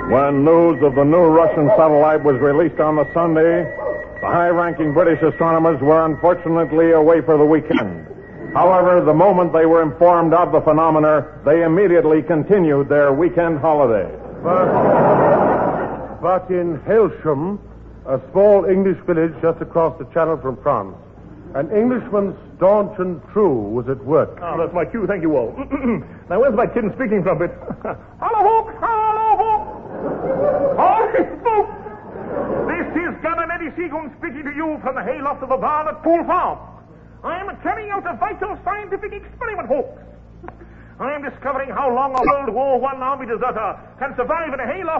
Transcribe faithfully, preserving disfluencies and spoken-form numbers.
When news of the new Russian satellite was released on the Sunday, the high-ranking British astronomers were unfortunately away for the weekend. However, the moment they were informed of the phenomena, they immediately continued their weekend holiday. But, but in Hailsham, a small English village just across the channel from France, an Englishman staunch and true was at work. Ah, that's my cue. Thank you all. Now, where's my tin speaking trumpet? Hello, folks! Hello, folks! Hi, folks! This is Gunner Eddie Seagoon speaking to you from the hayloft of the barn at Poole Farm. I am carrying out a vital scientific experiment, folks. I am discovering how long a World War One army deserter can survive in a hayloft